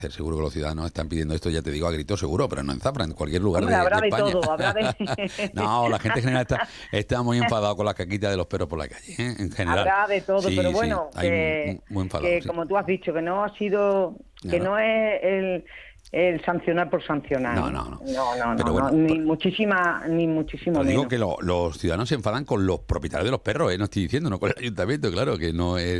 Seguro que los ciudadanos están pidiendo esto, ya te digo, a grito seguro, pero no en Zafra, en cualquier lugar Hombre, habrá de de España. todo, habrá de... No, la gente en general está muy enfadada con las caquitas de los perros por la calle, ¿eh? En general. Habrá de todo, pero Sí, sí, bueno, hay muy enfadados, que sí. como tú has dicho, que no ha sido, que Claro. no es el sancionar por sancionar, No, ¿eh? no, no. No, no, no, Pero no, bueno, ni muchísimo pero digo menos. que los ciudadanos se enfadan con los propietarios de los perros, ¿eh? No estoy diciendo, no con el ayuntamiento, claro, que no es